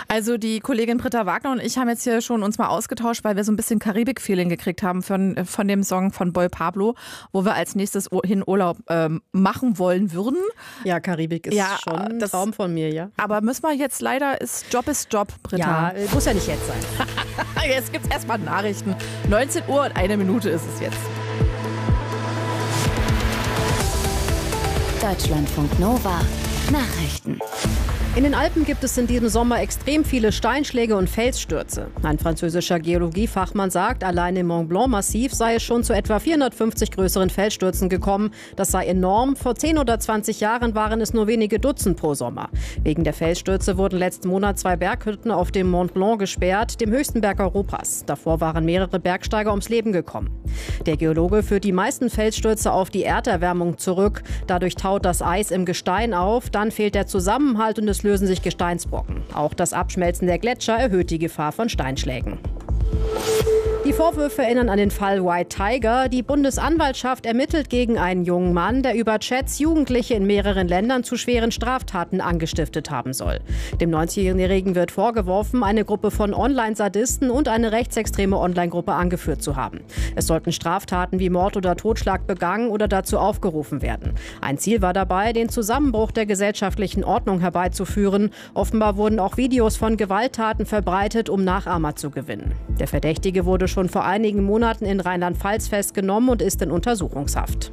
Also die Kollegin Britta Wagner und ich haben jetzt hier schon uns mal ausgetauscht, weil wir so ein bisschen Karibik-Feeling gekriegt haben von dem Song von Boy Pablo, wo wir als nächstes hin Urlaub machen wollen würden. Ja, Karibik ist schon ein Traum von mir, ja. Aber müssen wir jetzt leider, Job, Britta. Ja, muss ja nicht jetzt sein. Jetzt gibt's erstmal Nachrichten. 19 Uhr und 1 Minute ist es jetzt. Deutschlandfunk Nova Nachrichten. In den Alpen gibt es in diesem Sommer extrem viele Steinschläge und Felsstürze. Ein französischer Geologiefachmann sagt, allein im Mont Blanc-Massiv sei es schon zu etwa 450 größeren Felsstürzen gekommen. Das sei enorm. Vor 10 oder 20 Jahren waren es nur wenige Dutzend pro Sommer. Wegen der Felsstürze wurden letzten Monat 2 Berghütten auf dem Mont Blanc gesperrt, dem höchsten Berg Europas. Davor waren mehrere Bergsteiger ums Leben gekommen. Der Geologe führt die meisten Felsstürze auf die Erderwärmung zurück. Dadurch taut das Eis im Gestein auf, dann fehlt der Zusammenhalt und es lösen sich Gesteinsbrocken. Auch das Abschmelzen der Gletscher erhöht die Gefahr von Steinschlägen. Die Vorwürfe erinnern an den Fall White Tiger. Die Bundesanwaltschaft ermittelt gegen einen jungen Mann, der über Chats Jugendliche in mehreren Ländern zu schweren Straftaten angestiftet haben soll. Dem 19-Jährigen wird vorgeworfen, eine Gruppe von Online-Sadisten und eine rechtsextreme Online-Gruppe angeführt zu haben. Es sollten Straftaten wie Mord oder Totschlag begangen oder dazu aufgerufen werden. Ein Ziel war dabei, den Zusammenbruch der gesellschaftlichen Ordnung herbeizuführen. Offenbar wurden auch Videos von Gewalttaten verbreitet, um Nachahmer zu gewinnen. Der Verdächtige wurde schon vor einigen Monaten in Rheinland-Pfalz festgenommen und ist in Untersuchungshaft.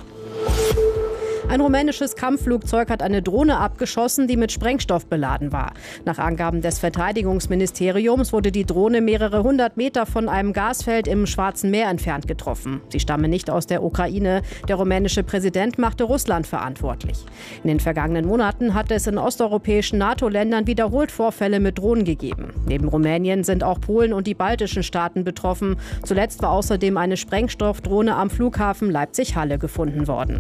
Ein rumänisches Kampfflugzeug hat eine Drohne abgeschossen, die mit Sprengstoff beladen war. Nach Angaben des Verteidigungsministeriums wurde die Drohne mehrere 100 Meter von einem Gasfeld im Schwarzen Meer entfernt getroffen. Sie stamme nicht aus der Ukraine. Der rumänische Präsident machte Russland verantwortlich. In den vergangenen Monaten hat es in osteuropäischen NATO-Ländern wiederholt Vorfälle mit Drohnen gegeben. Neben Rumänien sind auch Polen und die baltischen Staaten betroffen. Zuletzt war außerdem eine Sprengstoffdrohne am Flughafen Leipzig-Halle gefunden worden.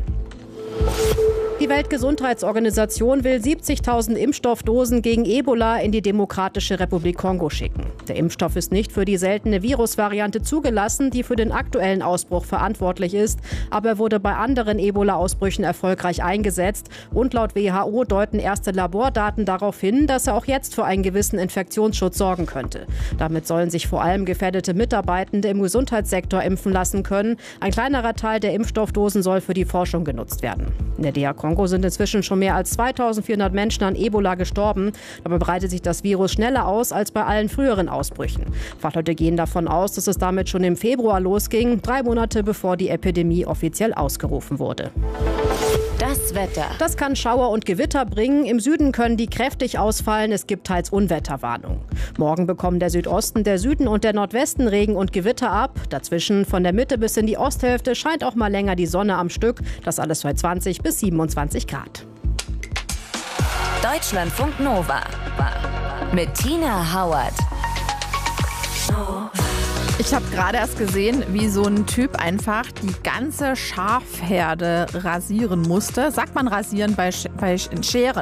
Die Weltgesundheitsorganisation will 70.000 Impfstoffdosen gegen Ebola in die Demokratische Republik Kongo schicken. Der Impfstoff ist nicht für die seltene Virusvariante zugelassen, die für den aktuellen Ausbruch verantwortlich ist, aber er wurde bei anderen Ebola-Ausbrüchen erfolgreich eingesetzt und laut WHO deuten erste Labordaten darauf hin, dass er auch jetzt für einen gewissen Infektionsschutz sorgen könnte. Damit sollen sich vor allem gefährdete Mitarbeitende im Gesundheitssektor impfen lassen können. Ein kleinerer Teil der Impfstoffdosen soll für die Forschung genutzt werden. In der DR Kongo sind inzwischen schon mehr als 2.400 Menschen an Ebola gestorben. Dabei breitet sich das Virus schneller aus als bei allen früheren Ausbrüchen. Fachleute gehen davon aus, dass es damit schon im Februar losging, 3 Monate bevor die Epidemie offiziell ausgerufen wurde. Das Wetter. Das kann Schauer und Gewitter bringen. Im Süden können die kräftig ausfallen. Es gibt teils Unwetterwarnung. Morgen bekommen der Südosten, der Süden und der Nordwesten Regen und Gewitter ab. Dazwischen von der Mitte bis in die Osthälfte scheint auch mal länger die Sonne am Stück. Das alles bei 20 bis 27 Grad. Deutschlandfunk Nova mit Tina Hauert. Ich habe gerade erst gesehen, wie so ein Typ einfach die ganze Schafherde rasieren musste. Sagt man rasieren bei Scheren?